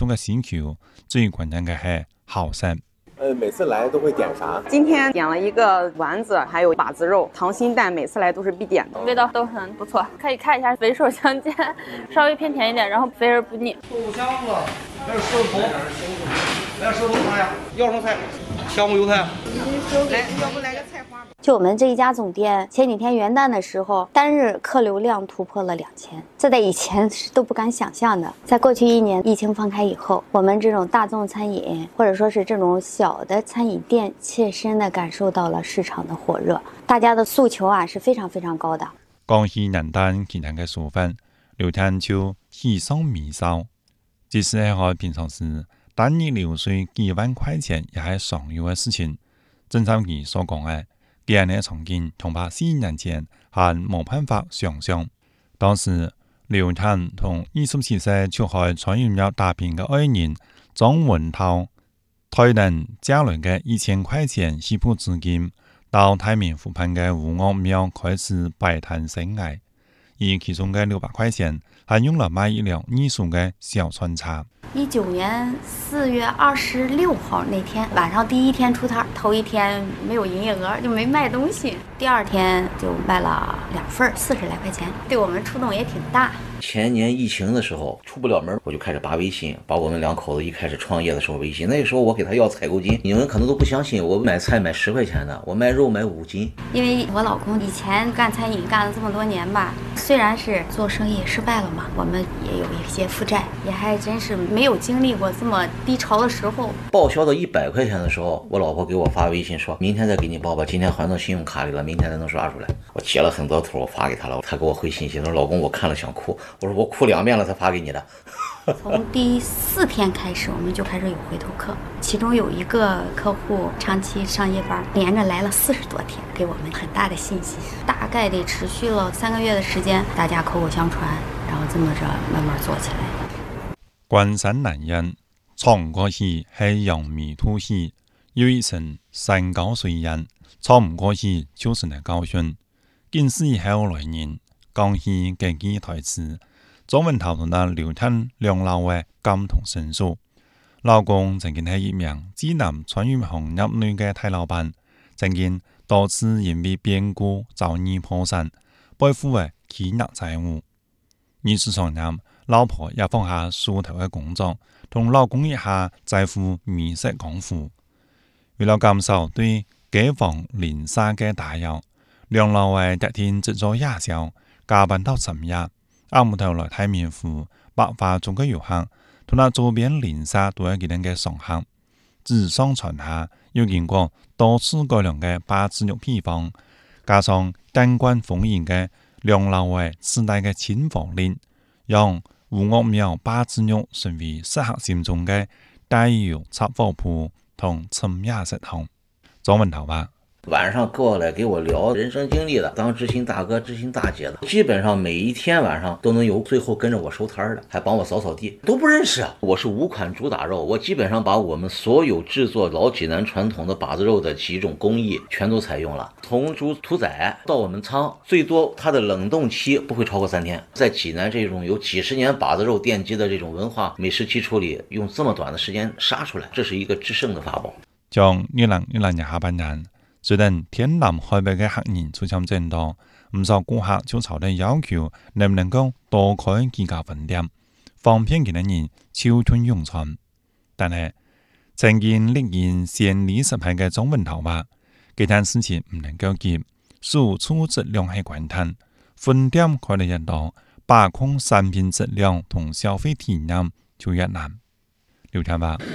出嘅需求，最困難嘅係好食。 每次来都会点啥？ 今天点了一个丸子，还有把子肉、溏心蛋，每次来都是必点的， 味道都很不错，可以看一下肥瘦相间，稍微偏甜一点，然后肥而不腻。 豆香子，还有瘦头，来瘦头啥呀？要什么菜？香菇油菜。 来，要不来个菜花吧？ 就我们这一家总店，前几天元旦的时候，单日客流量突破了2000，这在以前是都不敢想象的。在过去1年疫情放开以后，我们这种大众餐饮或者说是这种小的餐饮店，切身的感受到了市场的火热，大家的诉求是非常非常高的。 講起元旦其他嘅數分，聊天就喜上眉梢，即使係平常時，單日流水幾萬塊錢也係常有嘅事情。正如佢所講嘅，這樣嘅場景恐怕4年前還冇辦法想象。當時聊天同27歲出海創業要打拼嘅愛人莊文濤，台南借來嘅1000塊錢起步資金，到太平湖畔嘅吳岳廟開始擺攤生涯，而其中嘅600塊錢還用來買一輛藝術嘅小船車。 19年4月26號那天晚上第一天出攤，頭一天沒有營業額，就沒賣東西，第二天就賣了2份，40來塊錢，對我們觸動也挺大。 前年疫情的时候出不了门，我就开始拔微信，把我们2口子一开始创业的时候微信，那个时候我给他要采购金，你们可能都不相信，我买菜买10块钱的，我卖肉买5斤。 因为我老公以前干餐饮干了这么多年吧，虽然是做生意失败了嘛，我们也有一些负债，也还真是没有经历过这么低潮的时候。 报销到100块钱的时候，我老婆给我发微信说，明天再给你报吧，今天还到信用卡里了，明天才能刷出来。我截了很多图，我发给他了，他给我回信息说，老公我看了想哭，我说我哭2遍了才发给你的。 从第4天开始，我们就开始有回头客，其中有一个客户长期上夜班，连着来了40多天，给我们很大的信心。大概得持续了3个月的时间，大家口口相傳，然後這麼着慢慢做起來。 關山難人，闖過去係揚眉吐氣，有一層山高水遠，闖唔過去就是那教訓。近視以後來年，講起這句台詞，莊文濤同他聊天兩老嘅感同身受。老公曾經係一名濟南川渝行業內嘅大老闆，曾經多次因為變故遭遇破產，背負嘅巨額債務。二十上年，老婆也放下梳頭嘅工作，同老公一下在乎美食功夫。為了減少對街坊鄰舍嘅打擾，兩老為特天製作夜宵，加班到深夜。阿木頭來太平湖百花中嘅遊客，同那周邊鄰舍都係佢哋嘅常客。自上傳下，要經過多次改良嘅把子肉配方，加上燈光豐盈嘅兩老為自帶嘅親和力，讓吳岳廟把子肉成為適合心中嘅帶油插火鋪同深夜食堂。莊文濤話。 晚上过来给我聊人生经历的，当知心大哥知心大姐的，基本上每一天晚上都能有最后跟着我收摊的，还帮我扫扫地，都不认识啊。我是5款主打肉，我基本上把我们所有制作老济南传统的把子肉的几种工艺全都采用了，从猪屠宰到我们仓，最多它的冷冻期不会超过3天。在济南这种有几十年把子肉奠基的这种文化美食基础里，用这么短的时间杀出来，这是一个制胜的法宝。 將2012年下半年，雖然天南海北嘅客人出現增多，唔少顧客就朝着要求能唔能夠多開幾家分店，方便佢哋人超吞用餐。但係曾經歷經先例失敗嘅莊文濤話，幾件事情唔能夠急，輸出質量係關鍵，分店開得越多，把控產品質量同消費體驗就越難。劉天吧。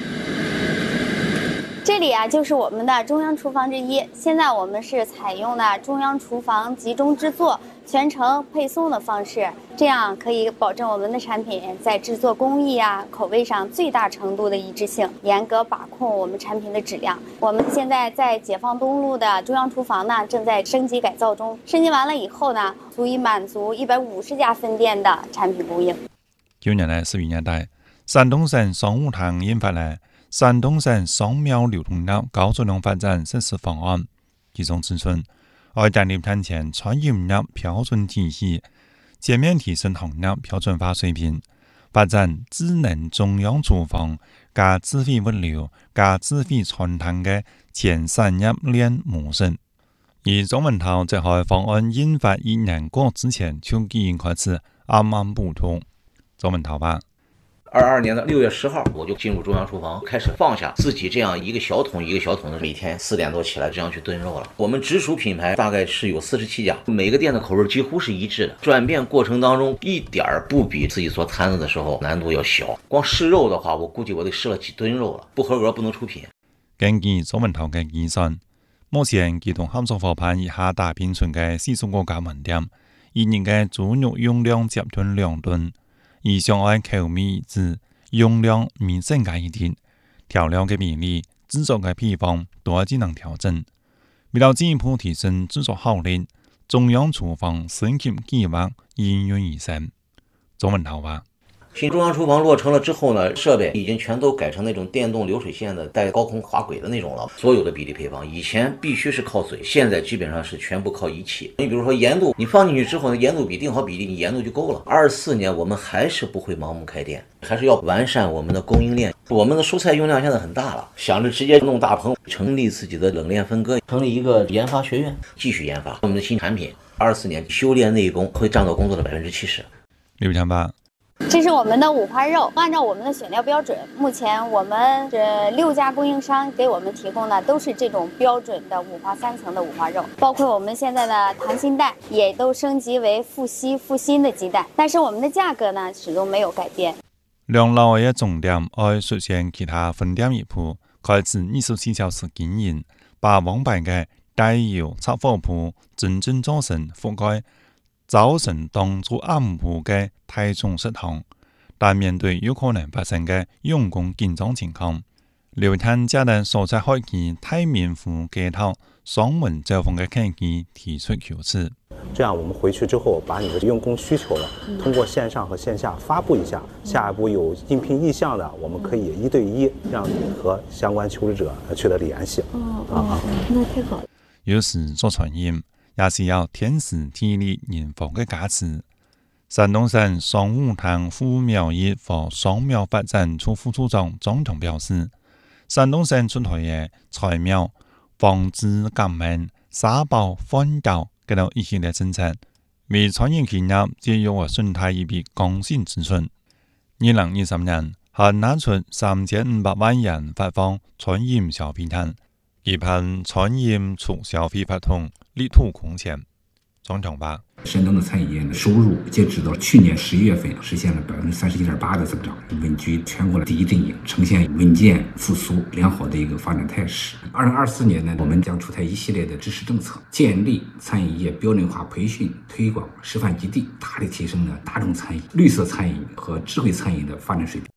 这里就是我们的中央厨房之一，现在我们是采用的中央厨房集中制作、全程配送的方式，这样可以保证我们的产品在制作工艺口味上最大程度的一致性，严格把控我们产品的质量。我们现在在解放东路的中央厨房正在升级改造中，升级完了以后足以滿足150家分店的產品供應。 9年來12年代，山東省商務廳研發了山東省商貿流通業高質量發展實施方案，其中指出，要建立當前餐飲業標準體系，全面提升行業標準化水平， 发展智能中央厨房加智慧物流加智慧餐厅的全产业链模式。而中文頭這項方案引發一年過之前就已經開始暗暗補貼。中文頭吧。 22年的6月10號，我就進入中央廚房，開始放下自己這樣一個小桶一個小桶的，每天4點多起來這樣去燉肉了。我們直屬品牌大概是有47家，每個店的口味幾乎是一致的。轉變過程當中一點不比自己做攤子的時候難度要小。光試肉的話，我估計我得試了幾噸肉了，不合格不能出品。 根據中文頭嘅計算，目前佢同合作夥伴以下大平村嘅40個加盟店，一年嘅豬肉用量接近2噸。以上按口味一致，用量未增加一啲，調料嘅比例、製作嘅配方都要進行調整。為了進一步提升製作效率，中央廚房升級計劃應運而生。中文頭話。 新中央廚房落成了之後呢，設備已經全都改成那種電動流水線的帶高空滑軌的那種了。所有的比例配方以前必須是靠嘴，現在基本上是全部靠儀器。你比如說鹽度，你放進去之後呢，鹽度比定好比例，你鹽度就夠了。24年我們還是不會盲目開店，還是要完善我們的供應鏈。我們的蔬菜用量現在很大了，想着直接弄大棚，成立自己的冷鏈分割，成立一個研發學院，繼續研發我們的新產品。24年修煉內功會佔到工作的70%。 劉強吧。 这是我们的五花肉，按照我们的选料標準，目前我們這6家供應商給我們提供的都是這種標準的五花3層的五花肉，包括我們現在的溏心蛋也都升級為富硒富鋅的雞蛋，但是我們的價格呢始終沒有改變。 兩樓嘅重點愛實現其他分店業務，開始24小時經營，把王牌嘅帶油拆貨鋪真正做成覆蓋早晨當做暗鋪嘅大眾食堂，但面對有可能發生嘅用工緊張情況，劉探家的蔬菜開期太面糊街頭上門招風嘅客機提出求職。 這樣我們回去之後，把你的用工需求呢，通過線上和線下發布一下，下一步有應聘意向的，我們可以1對1讓你和相關求職者取得聯繫。 那太好了。 有時做傳業也是要天時地利人和嘅加持。山東省商務廳副貿易和商貿發展處副處長張強表示，山東省出台嘅菜苗防治革命、沙包換教嗰度一系列政策，為餐飲企業節約和生態一筆剛性支出。2023年還拿出3500萬元發放餐飲消費券，期盼餐飲促消費發通，力圖空前。張強吧。 山東的餐飲業的收入截止到去年11月份實現了31.8%的增長，穩居全國的第一陣營，呈現穩健復甦良好的一個發展態勢。2024年呢，我們將出台一系列的支持政策，建立餐飲業標準化培訓、推廣示範基地，大力提升了大眾餐飲、綠色餐飲和智慧餐飲的發展水平。